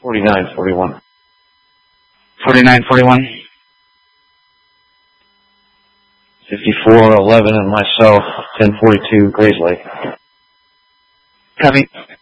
4941. 4941. 5411 and myself, 1042 Grays Lake. Copy.